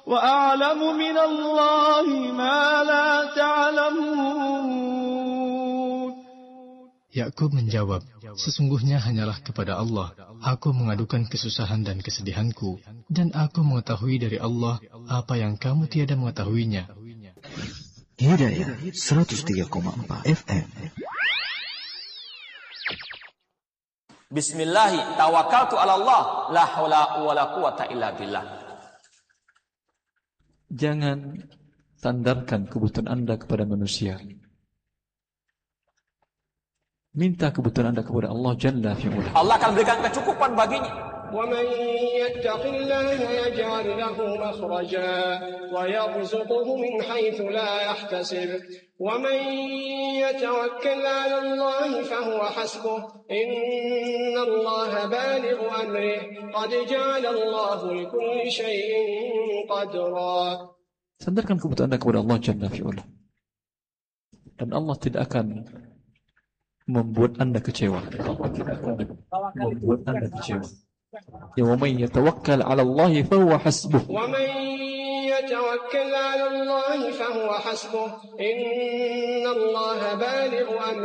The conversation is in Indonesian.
وأعلم من الله ما لا تعلمون. Yakub menjawab, sesungguhnya hanyalah kepada Allah aku mengadukan kesusahan dan kesedihanku, dan aku mengetahui dari Allah apa yang kamu tiada mengetahuinya. Hidayah 103,4 FM. Bismillah, tawakkaltu ala Allah, la haula wala quwata illa billah. Jangan sandarkan kebutuhan Anda kepada manusia. Minta kebutuhan Anda kepada Allah Jalla fi'ula. Allah akan berikan kecukupan baginya. وَمَنْ يَتَّقِ اللَّهَ يَجْعَلْ لَهُ مَخْرَجًا وَيَرْزُقْهُ مِنْ حَيْثُ لَا يَحْتَسِبُ وَمَنْ يَتَوَكَّلْ عَلَى اللَّهِ فَهُوَ حَسْبُهُ إِنَّ اللَّهَ بَالِغُ أَمْرِهِ قَدْ جَعَلَ اللَّهُ لِكُلِّ شَيْءٍ قَدْرًا. Sandarkan kebutuhan Anda kepada Allah Jalla fi'ula. Dan Allah tidak akan membuat Anda kecewa. Allah tidak akan membuat Anda kecewa. Ya wa man yatawakkal 'ala Allah fa huwa hasbuh. Wa man yatawakkal 'ala Allah fa huwa hasbuh. Inna Allah balighu amrihi.